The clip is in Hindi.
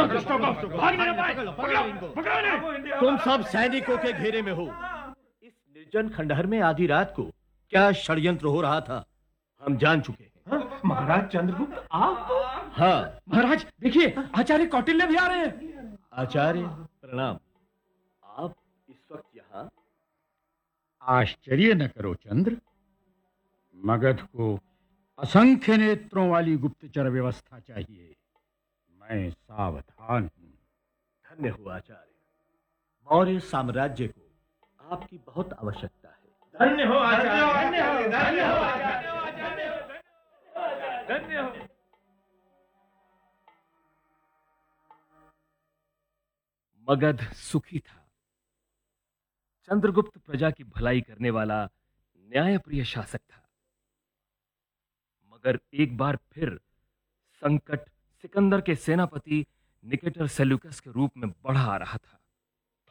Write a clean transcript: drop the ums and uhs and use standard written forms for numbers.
दुष्टों को भागने न पाए। पकड़ो इन्हें। तुम सब सैनिकों के घेरे में हो। इस निर्जन खंडहर में आधी रात को क्या षड्यंत्र हो रहा था हम जान चुके हैं। महाराज चंद्रगुप्त आप? हाँ महाराज देखिए, आचार्य कौटिल्य भी आ रहे हैं। आचार्य प्रणाम। आप इस वक्त यहाँ? आश्चर्य न करो चंद्र, मगध को असंख्य नेत्रों वाली गुप्तचर व्यवस्था चाहिए। मैं सावधान हूं। धन्य हो आचार्य, मौर्य साम्राज्य को आपकी बहुत आवश्यकता है। धन्य हो आचार्य, धन्य हो, धन्य हो आचार्य, धन्य हो। मगध सुखी था। चंद्रगुप्त प्रजा की भलाई करने वाला न्यायप्रिय शासक था। मगर एक बार फिर संकट सिकंदर के सेनापति निकेटर सेल्यूकस के रूप में बढ़ा आ रहा था।